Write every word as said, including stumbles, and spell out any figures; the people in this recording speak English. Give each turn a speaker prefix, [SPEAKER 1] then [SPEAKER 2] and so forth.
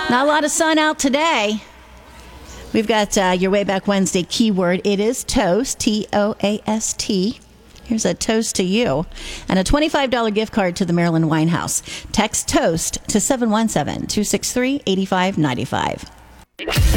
[SPEAKER 1] Not a lot of sun out today. We've got uh, your Way Back Wednesday keyword. It is toast, T O A S T. Here's a toast to you. And a twenty-five dollars gift card to the Maryland Wine House. Text TOAST to seven one seven, two six three, eight five nine five.